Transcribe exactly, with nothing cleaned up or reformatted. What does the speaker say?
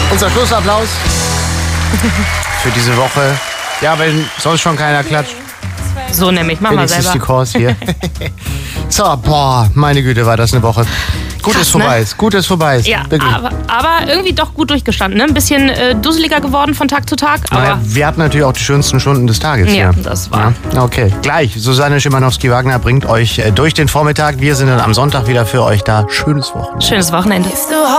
Unser Schlussapplaus für diese Woche. Ja, wenn sonst schon keiner klatscht. So nämlich, machen wir Wenigstens selber. die Kurs hier. So, boah, meine Güte, war das eine Woche. Gut Krass, ist vorbei ne? ist, gut ist vorbei ist. Ja, Wirklich. aber, aber irgendwie doch gut durchgestanden. Ne? Ein bisschen äh, dusseliger geworden von Tag zu Tag. Aber Naja, wir hatten natürlich auch die schönsten Stunden des Tages. Ja, hier. das war- Ja, okay, gleich. Susanne Schimanowski-Wagner bringt euch äh, durch den Vormittag. Wir sind dann am Sonntag wieder für euch da. Schönes Wochenende. schönes Wochenende.